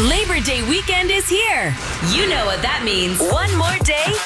Labor Day weekend is here. You know what that means. One more day